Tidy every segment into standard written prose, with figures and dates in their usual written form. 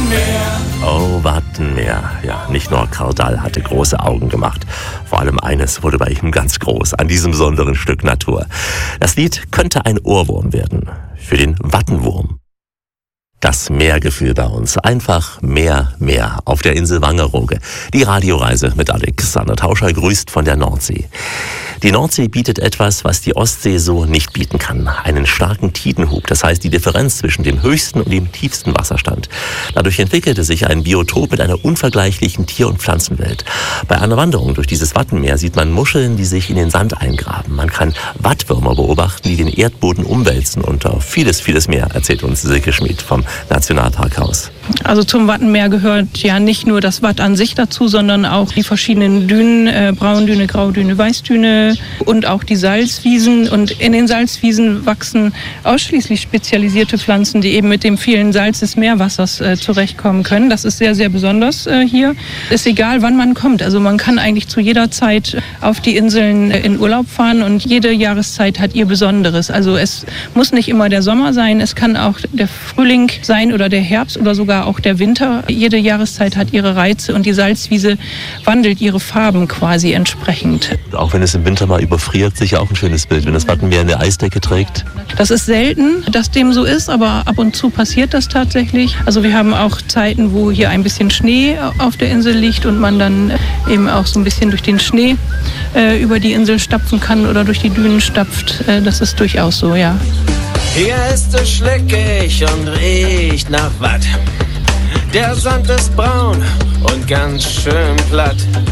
Oh, Wattenmeer. Ja, nicht nur Karl Dall hatte große Augen gemacht. Vor allem eines wurde bei ihm ganz groß, an diesem besonderen Stück Natur. Das Lied könnte ein Ohrwurm werden. Für den Wattenwurm. Das Meergefühl bei uns. Einfach Meer auf der Insel Wangerooge. Die Radioreise mit Alexander Tauscher grüßt von der Nordsee. Die Nordsee bietet etwas, was die Ostsee so nicht bieten kann. Einen starken Tidenhub, das heißt die Differenz zwischen dem höchsten und dem tiefsten Wasserstand. Dadurch entwickelte sich ein Biotop mit einer unvergleichlichen Tier- und Pflanzenwelt. Bei einer Wanderung durch dieses Wattenmeer sieht man Muscheln, die sich in den Sand eingraben. Man kann Wattwürmer beobachten, die den Erdboden umwälzen und auf vieles mehr, erzählt uns Silke Schmid vom Nationalparkhaus. Also zum Wattenmeer gehört ja nicht nur das Watt an sich dazu, sondern auch die verschiedenen Dünen, Braundüne, Graudüne, Weißdüne und auch die Salzwiesen. Und in den Salzwiesen wachsen ausschließlich spezialisierte Pflanzen, die eben mit dem vielen Salz des Meerwassers zurechtkommen können. Das ist sehr, sehr besonders hier. Ist egal, wann man kommt. Also man kann eigentlich zu jeder Zeit auf die Inseln in Urlaub fahren und jede Jahreszeit hat ihr Besonderes. Also es muss nicht immer der Sommer sein, es kann auch der Frühling sein oder der Herbst oder sogar auch der Winter. Jede Jahreszeit hat ihre Reize und die Salzwiese wandelt ihre Farben quasi entsprechend. Auch wenn es im Winter mal überfriert, sicher auch ein schönes Bild, wenn das Wattenmeer eine Eisdecke trägt. Das ist selten, dass dem so ist, aber ab und zu passiert das tatsächlich. Also wir haben auch Zeiten, wo hier ein bisschen Schnee auf der Insel liegt und man dann eben auch so ein bisschen durch den Schnee über die Insel stapfen kann oder durch die Dünen stapft. Das ist durchaus so, ja. Hier ist es schleckig und riecht nach Watt. Der Sand ist braun und ganz schön platt.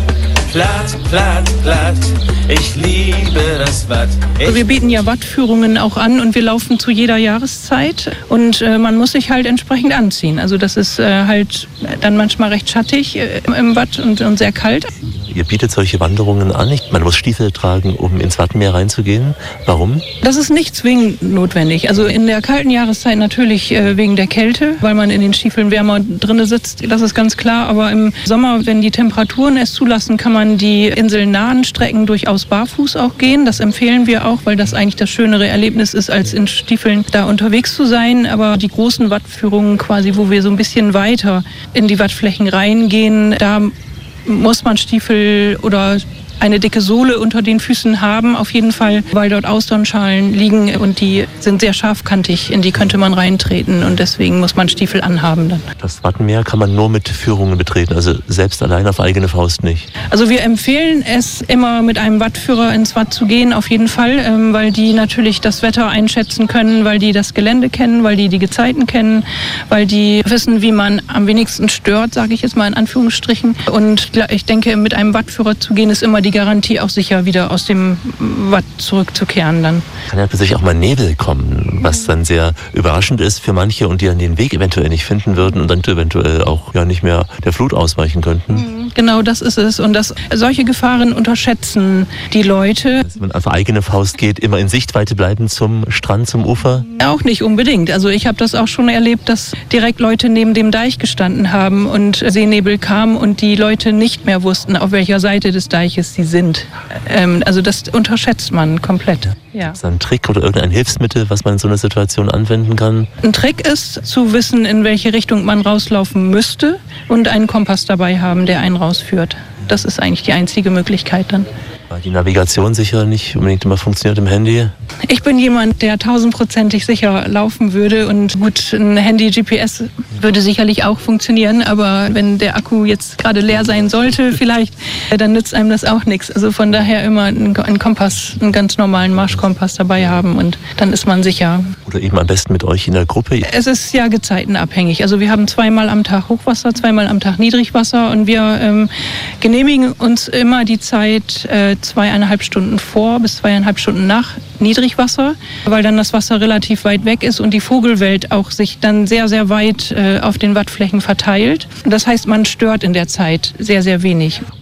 Platt, ich liebe das Watt. Wir bieten ja Wattführungen auch an und wir laufen zu jeder Jahreszeit und man muss sich halt entsprechend anziehen. Also das ist halt dann manchmal recht schattig im Watt und sehr kalt. Ihr bietet solche Wanderungen an. Man muss Stiefel tragen, um ins Wattenmeer reinzugehen. Warum? Das ist nicht zwingend notwendig. Also in der kalten Jahreszeit natürlich wegen der Kälte, weil man in den Stiefeln wärmer drinne sitzt. Das ist ganz klar. Aber im Sommer, wenn die Temperaturen es zulassen, kann man die inselnahen Strecken durchaus barfuß auch gehen. Das empfehlen wir auch, weil das eigentlich das schönere Erlebnis ist, als in Stiefeln da unterwegs zu sein. Aber die großen Wattführungen quasi, wo wir so ein bisschen weiter in die Wattflächen reingehen, da muss man Stiefel oder eine dicke Sohle unter den Füßen haben, auf jeden Fall, weil dort Austernschalen liegen und die sind sehr scharfkantig, in die könnte man reintreten und deswegen muss man Stiefel anhaben dann. Das Wattenmeer kann man nur mit Führungen betreten, also selbst allein auf eigene Faust nicht? Also wir empfehlen es immer mit einem Wattführer ins Watt zu gehen, auf jeden Fall, weil die natürlich das Wetter einschätzen können, weil die das Gelände kennen, weil die Gezeiten kennen, weil die wissen, wie man am wenigsten stört, sage ich jetzt mal in Anführungsstrichen. Und ich denke, mit einem Wattführer zu gehen, ist immer die Garantie, auch sicher wieder aus dem Watt zurückzukehren dann. Kann ja plötzlich auch mal Nebel kommen, was dann sehr überraschend ist für manche und die dann den Weg eventuell nicht finden würden und dann eventuell auch ja nicht mehr der Flut ausweichen könnten. Genau, das ist es. Und solche Gefahren unterschätzen die Leute. Dass man auf eigene Faust geht, immer in Sichtweite bleiben zum Strand, zum Ufer? Auch nicht unbedingt. Also ich habe das auch schon erlebt, dass direkt Leute neben dem Deich gestanden haben und Seenebel kam und die Leute nicht mehr wussten, auf welcher Seite des Deiches sie sind. Also das unterschätzt man komplett. Ja. Ist das ein Trick oder irgendein Hilfsmittel, was man in so einer Situation anwenden kann? Ein Trick ist, zu wissen, in welche Richtung man rauslaufen müsste und einen Kompass dabei haben, der einen rausführt. Das ist eigentlich die einzige Möglichkeit dann. Weil die Navigation sicher nicht unbedingt immer funktioniert im Handy? Ich bin jemand, der 1000%ig sicher laufen würde und gut, ein Handy-GPS würde sicherlich auch funktionieren, aber wenn der Akku jetzt gerade leer sein sollte vielleicht, dann nützt einem das auch nichts. Also von daher immer einen Kompass, einen ganz normalen Marschkompass dabei haben und dann ist man sicher. Oder eben am besten mit euch in der Gruppe? Es ist ja gezeitenabhängig. Also wir haben 2-mal am Tag Hochwasser, 2-mal am Tag Niedrigwasser und wir genehmigen uns immer die Zeit 2,5 Stunden vor bis 2,5 Stunden nach Niedrigwasser, weil dann das Wasser relativ weit weg ist und die Vogelwelt auch sich dann sehr, sehr weit auf den Wattflächen verteilt. Das heißt, man stört in der Zeit sehr, sehr wenig.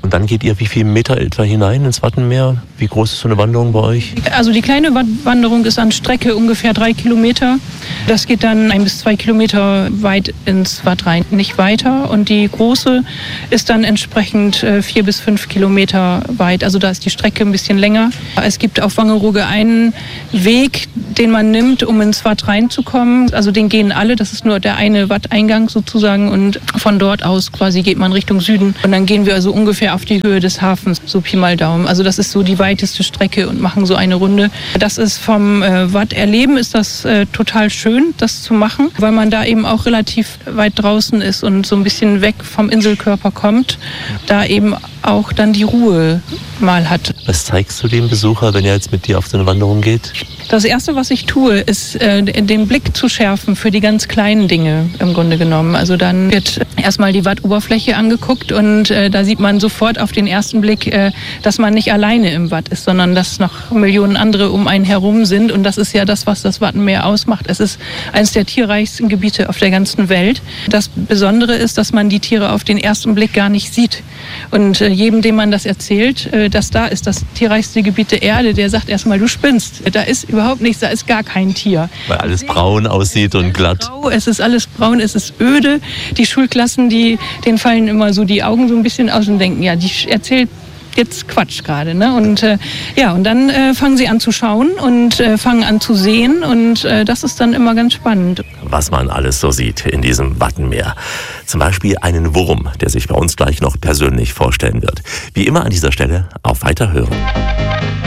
Und dann geht ihr wie viele Meter etwa hinein ins Wattenmeer? Wie groß ist so eine Wanderung bei euch? Also die kleine Wanderung ist an Strecke ungefähr 3 Kilometer. Das geht dann 1 bis 2 Kilometer weit ins Watt rein, nicht weiter. Und die große ist dann entsprechend 4 bis 5 Kilometer weit. Also da ist die Strecke ein bisschen länger. Es gibt auf Wangerooge einen Weg, den man nimmt, um ins Watt reinzukommen. Also den gehen alle. Das ist nur der eine Watteingang sozusagen. Und von dort aus quasi geht man Richtung Süden. Und dann gehen wir also ungefähr auf die Höhe des Hafens, so Pi mal Daumen. Also das ist so die weiteste Strecke und machen so eine Runde. Das ist vom Watt erleben, ist das total schön, das zu machen, weil man da eben auch relativ weit draußen ist und so ein bisschen weg vom Inselkörper kommt, da eben auch dann die Ruhe mal hat. Was zeigst du dem Besucher, wenn er jetzt mit dir auf so eine Wanderung geht? Das Erste, was ich tue, ist, den Blick zu schärfen für die ganz kleinen Dinge im Grunde genommen. Also dann wird erstmal die Wattoberfläche angeguckt und da sieht man sofort auf den ersten Blick, dass man nicht alleine im Watt ist, sondern dass noch Millionen andere um einen herum sind. Und das ist ja das, was das Wattenmeer ausmacht. Es ist eines der tierreichsten Gebiete auf der ganzen Welt. Das Besondere ist, dass man die Tiere auf den ersten Blick gar nicht sieht. Und jedem, dem man das erzählt, dass da ist das tierreichste Gebiet der Erde, der sagt erstmal, du spinnst. Da ist überhaupt nichts, da ist gar kein Tier. Weil alles braun aussieht und glatt. Es ist alles braun, es ist öde. Die Schulklassen, denen fallen immer so die Augen so ein bisschen aus und denken, ja, die erzählt jetzt Quatsch gerade, ne? Und und dann fangen sie an zu schauen und fangen an zu sehen und das ist dann immer ganz spannend. Was man alles so sieht in diesem Wattenmeer. Zum Beispiel einen Wurm, der sich bei uns gleich noch persönlich vorstellen wird. Wie immer an dieser Stelle auf Weiterhören.